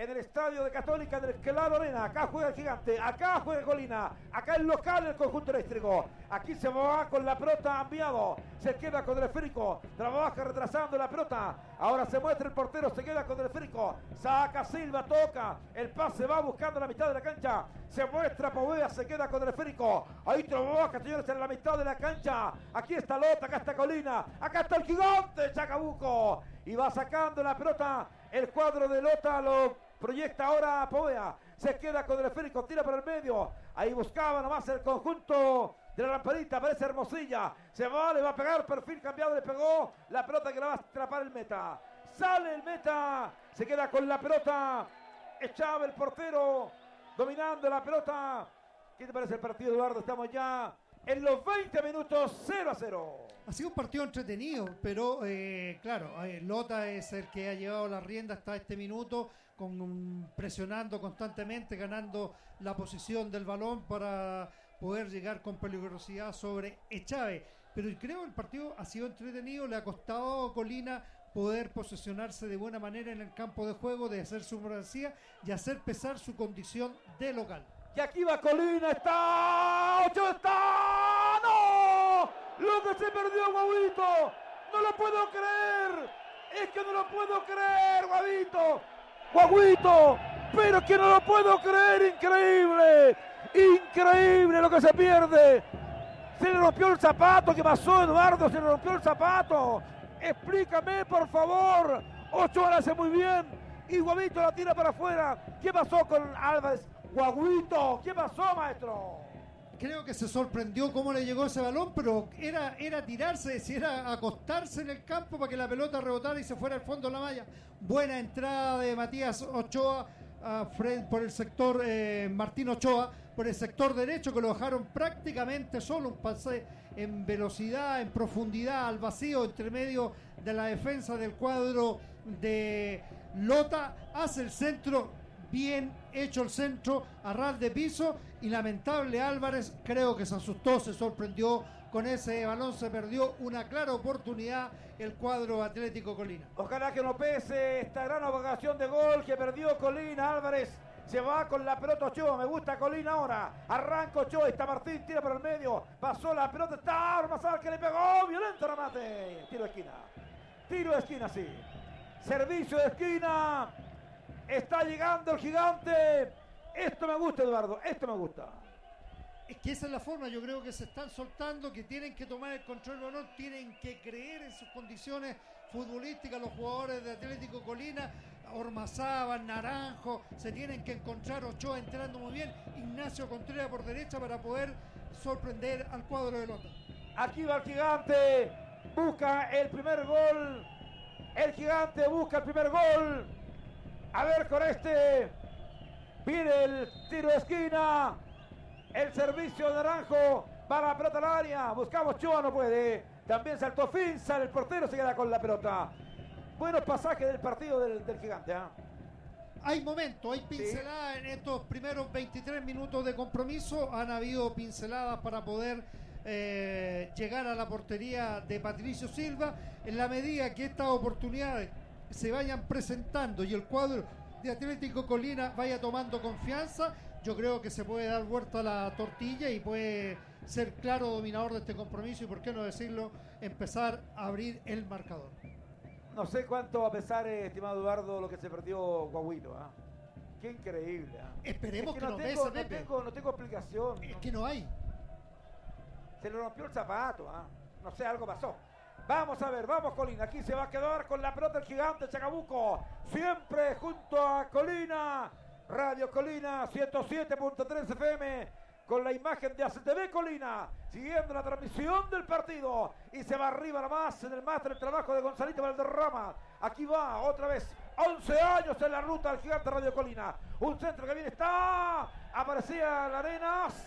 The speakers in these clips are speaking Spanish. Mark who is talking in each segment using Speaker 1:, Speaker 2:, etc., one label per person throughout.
Speaker 1: en el estadio de Católica del Claro Arena. Acá juega el Gigante, acá juega Colina, acá el local el conjunto eléctrico. Aquí se va con la pelota enviado, se queda con el esférico, trabaja retrasando la pelota. Ahora se muestra el portero, se queda con el esférico, saca Silva, toca, el pase va buscando la mitad de la cancha. Se muestra Poveda, se queda con el esférico. Ahí trabaja, señores, en la mitad de la cancha. Aquí está Lota, acá está Colina, acá está el Gigante, Chacabuco. Y va sacando la pelota. El cuadro de Lota lo proyecta ahora a Poveda. Se queda con el esférico, tira por el medio. Ahí buscaba nomás el conjunto de la lamparita. Aparece Hermosilla. Se va, le va a pegar, perfil cambiado, le pegó. La pelota que la va a atrapar el meta. Sale el meta. Se queda con la pelota. Echaba el portero. Dominando la pelota. ¿Qué te parece el partido, Eduardo? Estamos ya en los 20 minutos, 0-0.
Speaker 2: Ha sido un partido entretenido, pero claro, Lota es el que ha llevado la rienda hasta este minuto, presionando constantemente, ganando la posición del balón para poder llegar con peligrosidad sobre Echave. Pero creo que el partido ha sido entretenido, le ha costado a Colina poder posicionarse de buena manera en el campo de juego, de hacer su mercancía y hacer pesar su condición de local.
Speaker 1: Y aquí va Colina, está, Ochoa está, ¡no! Lo que se perdió, Guavito, no lo puedo creer, es que no lo puedo creer, Guavito, pero es que no lo puedo creer, increíble lo que se pierde. Se le rompió el zapato, ¿qué pasó, Eduardo? Se le rompió el zapato, explícame por favor. Ochoa lo hace muy bien y Guavito la tira para afuera. ¿Qué pasó con Álvarez? Guaguito, ¿qué pasó, maestro?
Speaker 2: Creo que se sorprendió cómo le llegó ese balón, pero era tirarse, era acostarse en el campo para que la pelota rebotara y se fuera al fondo de la malla. Buena entrada de Matías Ochoa por el sector, Martín Ochoa, por el sector derecho, que lo dejaron prácticamente solo, un pase en velocidad, en profundidad, al vacío, entre medio de la defensa del cuadro de Lota. Hace el centro, bien hecho el centro, a ras de piso, y lamentable Álvarez, creo que se asustó, se sorprendió con ese balón, se perdió una clara oportunidad el cuadro Atlético Colina.
Speaker 1: Ojalá que no pese esta gran ocasión de gol que perdió Colina. Álvarez se va con la pelota Ochoa, me gusta Colina ahora, arranca Ochoa, está Martín, tira por el medio, pasó la pelota, está Ormazábal que le pegó, violento remate, tiro de esquina, sí, servicio de esquina. Está llegando el Gigante. Esto me gusta, Eduardo. Esto me gusta.
Speaker 2: Es que esa es la forma. Yo creo que se están soltando, que tienen que tomar el control del balón, tienen que creer en sus condiciones futbolísticas los jugadores de Atlético Colina. Ormazábal, Naranjo, se tienen que encontrar. Ochoa entrando muy bien. Ignacio Contreras por derecha para poder sorprender al cuadro de Lota.
Speaker 1: Aquí va el Gigante. Busca el primer gol. El Gigante busca el primer gol. A ver con este. Viene el tiro de esquina. El servicio de Naranjo. Va la pelota al área. Buscamos Ochoa, no puede. También saltó Finza. El portero se queda con la pelota. Buenos pasajes del partido del Gigante.
Speaker 2: Hay momentos, hay pinceladas en estos primeros 23 minutos de compromiso. Han habido pinceladas para poder llegar a la portería de Patricio Silva. En la medida que estas oportunidades se vayan presentando y el cuadro de Atlético Colina vaya tomando confianza, yo creo que se puede dar vuelta a la tortilla y puede ser claro dominador de este compromiso y, por qué no decirlo, empezar a abrir el marcador.
Speaker 1: No sé cuánto va a pesar, estimado Eduardo, lo que se perdió Guaguito. Qué increíble.
Speaker 2: Esperemos que no
Speaker 1: tengo,
Speaker 2: pese, Pepe.
Speaker 1: No tengo explicación.
Speaker 2: Es que no hay.
Speaker 1: Se le rompió el zapato. No sé, algo pasó. Vamos a ver, vamos Colina, aquí se va a quedar con la pelota el Gigante Chacabuco, siempre junto a Colina, Radio Colina 107.3 FM, con la imagen de ACTV Colina, siguiendo la transmisión del partido, y se va arriba nomás en el máster el trabajo de Gonzalito Valderrama. Aquí va otra vez, 11 años en la ruta del Gigante Radio Colina, un centro que viene, está, aparecía la Arenas,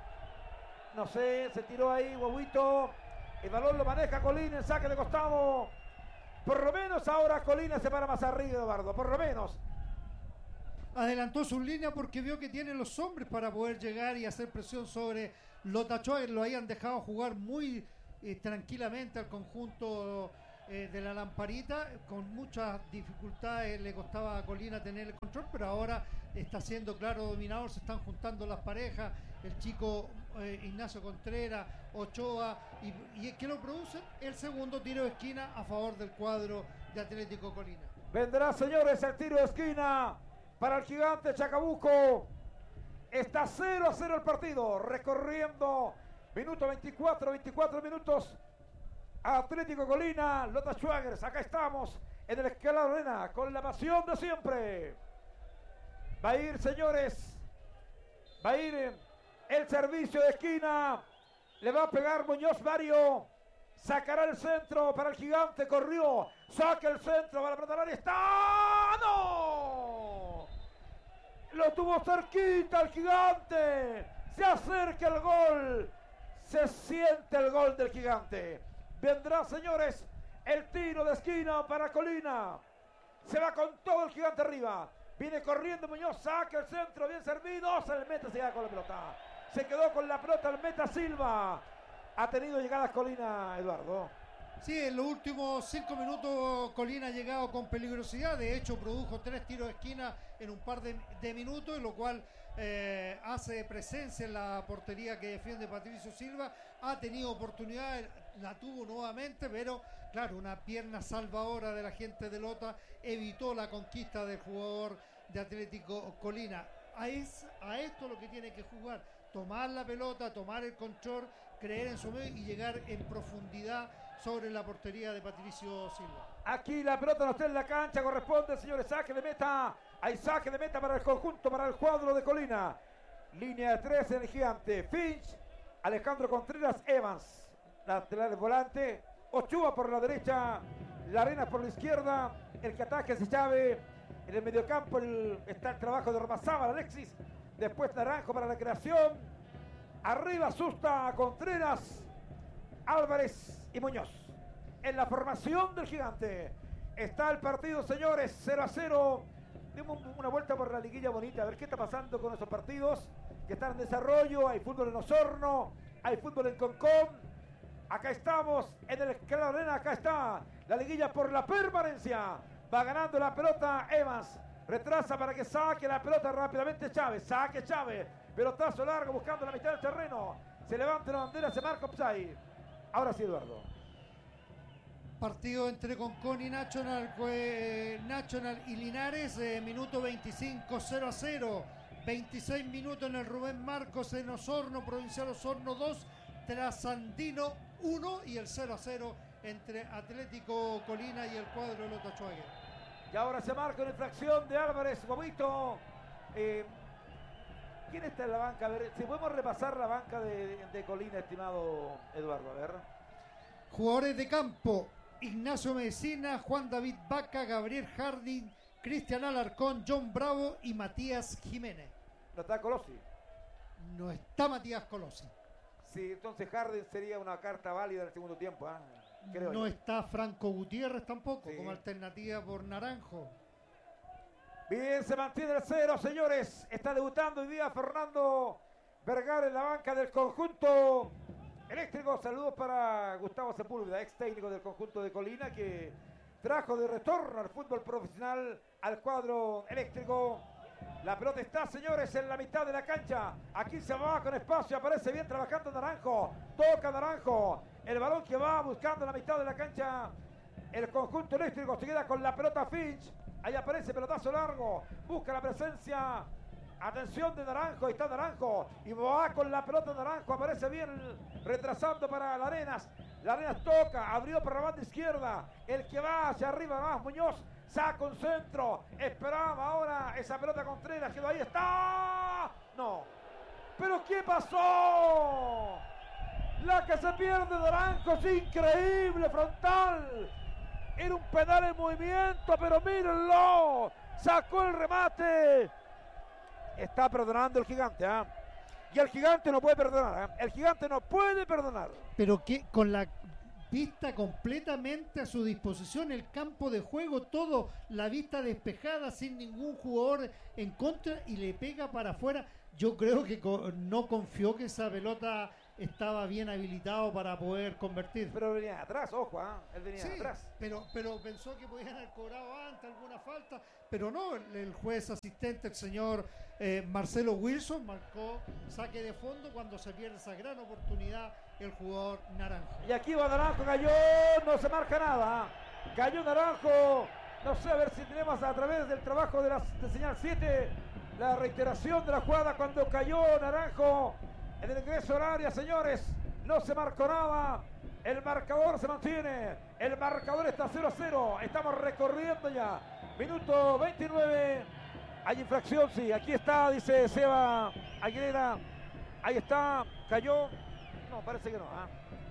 Speaker 1: no sé, se tiró ahí Guaguito. El balón lo maneja Colina en saque de costado. Por lo menos ahora Colina se para más arriba, Eduardo. Por lo menos.
Speaker 2: Adelantó su línea porque vio que tiene los hombres para poder llegar y hacer presión sobre Lota Ochoa. Lo hayan dejado jugar muy tranquilamente al conjunto de la lamparita. Con muchas dificultades le costaba a Colina tener el control, pero ahora está siendo claro dominador. Se están juntando las parejas, el chico Ignacio Contreras, Ochoa, y que lo produce el segundo tiro de esquina a favor del cuadro de Atlético Colina.
Speaker 1: Vendrá, señores, el tiro de esquina para el gigante Chacabuco. Está 0-0 el partido, recorriendo minuto 24 minutos. Atlético Colina, Lota Schwagers, acá estamos en el Escalado Arena con la pasión de siempre. Va a ir, señores, va a ir el servicio de esquina, le va a pegar Muñoz Mario, sacará el centro para el gigante, corrió, saca el centro para la área, está, ¡no! Lo tuvo cerquita el gigante, se acerca el gol, se siente el gol del gigante. Vendrá, señores, el tiro de esquina para Colina. Se va con todo el gigante arriba. Viene corriendo Muñoz, saca el centro, bien servido. Se le mete, se queda con la pelota. Se quedó con la pelota el meta Silva. Ha tenido llegadas Colina, Eduardo.
Speaker 2: Sí, en los últimos 5 minutos Colina ha llegado con peligrosidad. De hecho, produjo 3 tiros de esquina en un par de minutos, lo cual hace presencia en la portería que defiende Patricio Silva. Ha tenido oportunidad, la tuvo nuevamente, pero claro, una pierna salvadora de la gente de Lota evitó la conquista del jugador de Atlético Colina. A esto lo que tiene que jugar: tomar la pelota, tomar el control, creer en su medio y llegar en profundidad sobre la portería de Patricio Silva.
Speaker 1: Aquí la pelota no está en la cancha, corresponde, señores, saque de meta. Hay saque de meta para el conjunto, para el cuadro de Colina. Línea de 3 en el gigante. Finch, Alejandro Contreras, Evans, lateral volante. Ochoa por la derecha, Larenas por la izquierda. El que ataque es Chávez. En el mediocampo está el trabajo de Ormazábal, Alexis. Después Naranjo para la creación. Arriba Susta, Contreras, Álvarez y Muñoz. En la formación del gigante está el partido, señores, 0-0. Demos una vuelta por la liguilla bonita, a ver qué está pasando con esos partidos que están en desarrollo. Hay fútbol en Osorno, hay fútbol en Concón. Acá estamos en el Escalado Arena, acá está la liguilla por la permanencia. Va ganando la pelota Evans, retrasa para que saque la pelota rápidamente Chávez. Saque Chávez, pelotazo largo buscando la mitad del terreno. Se levanta la bandera, se marca offside. Ahora sí, Eduardo.
Speaker 2: Partido entre Concón y Nacional y Linares, minuto 25, 0-0. 26 minutos en el Rubén Marcos en Osorno, Provincial Osorno 2, Trasandino 1 y el 0-0 entre Atlético Colina y el cuadro de Lota Schwager.
Speaker 1: Y ahora se marca una infracción de Álvarez, Bobito. ¿Quién está en la banca? A ver, si podemos repasar la banca de Colina, estimado Eduardo, a ver.
Speaker 2: Jugadores de campo: Ignacio Medicina, Juan David Vaca, Gabriel Harding, Cristian Alarcón, John Bravo y Matías Jiménez.
Speaker 1: ¿No está Colosi?
Speaker 2: No está Matías Colosi.
Speaker 1: Sí, entonces Harding sería una carta válida en el segundo tiempo, ¿eh? Creo
Speaker 2: no
Speaker 1: yo.
Speaker 2: Está Franco Gutiérrez tampoco,
Speaker 1: sí,
Speaker 2: como alternativa por Naranjo.
Speaker 1: Bien, se mantiene el 0, señores. Está debutando hoy día Fernando Vergara en la banca del conjunto eléctrico. Saludos para Gustavo Sepúlveda, ex técnico del conjunto de Colina, que trajo de retorno al fútbol profesional al cuadro eléctrico. La pelota está, señores, en la mitad de la cancha. Aquí se va con espacio, aparece bien trabajando Naranjo. Toca Naranjo. El balón que va buscando la mitad de la cancha. El conjunto eléctrico se queda con la pelota Finch. Ahí aparece pelotazo largo. Busca la presencia. Atención de Naranjo. Ahí está Naranjo. Y va con la pelota Naranjo. Aparece bien retrasando para Larenas. Larenas toca. Abrió para la banda izquierda. El que va hacia arriba más Muñoz. Saca un centro. Esperaba ahora esa pelota Contreras. Quedó ahí. ¡Está! No. ¿Pero qué pasó? La que se pierde Naranjo es increíble, frontal. Era un pedal en movimiento, pero mírenlo. Sacó el remate. Está perdonando el gigante, ¿eh? Y el gigante no puede perdonar, ¿eh? El gigante no puede perdonar.
Speaker 2: Pero que con la vista completamente a su disposición, el campo de juego, todo, la vista despejada, sin ningún jugador en contra, y le pega para afuera. Yo creo que no confió que esa pelota estaba bien habilitado para poder convertir.
Speaker 1: Pero venía atrás, ojo, él venía
Speaker 2: Sí,
Speaker 1: atrás.
Speaker 2: pero pensó que podían haber cobrado antes alguna falta, pero no, el juez asistente, el señor Marcelo Wilson, marcó saque de fondo cuando se pierde esa gran oportunidad el jugador Naranjo.
Speaker 1: Y aquí va Naranjo, cayó, no se marca nada. Cayó Naranjo, no sé, a ver si tenemos a través del trabajo de señal 7 la reiteración de la jugada cuando cayó Naranjo en el ingreso al área, señores. No se marcó nada. El marcador se mantiene. El marcador está 0-0. Estamos recorriendo ya. Minuto 29. Hay infracción, sí. Aquí está, dice Seba Aguilera. Ahí está. Cayó. No, parece que no.